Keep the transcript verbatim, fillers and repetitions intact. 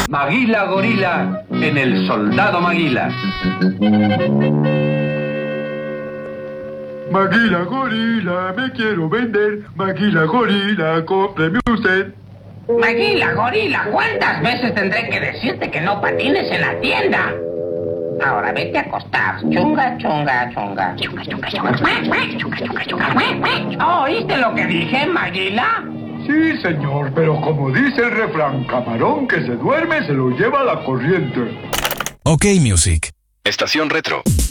Maguila Gorila en El Soldado Maguila. Maguila Gorila, me quiero vender. Maguila Gorila, cómpreme usted. Maguila Gorila, ¿cuántas veces tendré que decirte que no patines en la tienda? Ahora vete a acostar. Chunga, chunga, chunga. Chunga, chunga, chunga. Chunga, chunga, chunga. ¿Oíste lo que dije, Maguila? Sí, señor, pero como dice el refrán, camarón que se duerme se lo lleva la corriente. OK Music. Estación Retro.